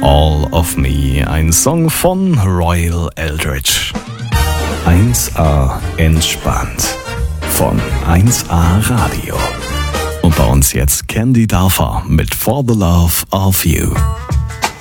All of Me, ein Song von Royal Eldridge. 1A entspannt von 1A Radio. Und bei uns jetzt Candy Darfer mit For the Love of You.